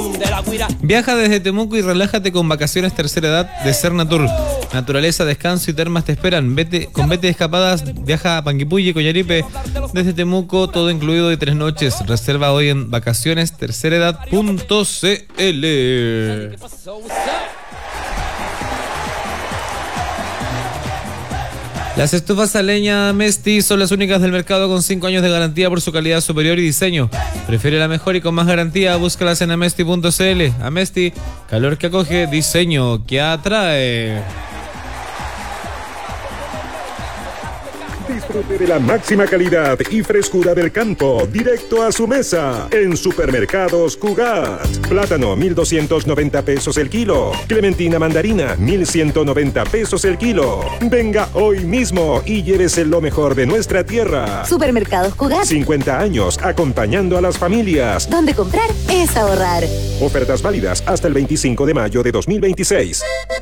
Viaja desde Temuco y relájate con vacaciones tercera edad de Cernatur. Naturaleza, descanso y termas te esperan. Con Vete de Escapadas, viaja a Panguipulli, Coyhaique, desde Temuco, todo incluido de 3 noches. Reserva hoy en vacaciones terceredad.cl. Las estufas a leña Mesti son las únicas del mercado con 5 años de garantía por su calidad superior y diseño. Prefiere la mejor y con más garantía, búscalas en amesti.cl. Amesti, calor que acoge, diseño que atrae. Disfrute de la máxima calidad y frescura del campo, directo a su mesa, en Supermercados Cugat. Plátano, 1,290 pesos el kilo. Clementina mandarina, 1,190 pesos el kilo. Venga hoy mismo y llévese lo mejor de nuestra tierra. Supermercados Cugat. 50 años acompañando a las familias. Donde comprar es ahorrar. Ofertas válidas hasta el 25 de mayo de 2026.